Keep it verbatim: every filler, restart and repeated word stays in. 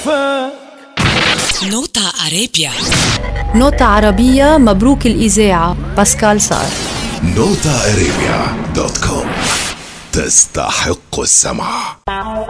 نوتا أرابيا. نوتا عربية مبروك الإذاعة. باسكال صار. نوتا أرابيا دوت كوم تستحق السمع.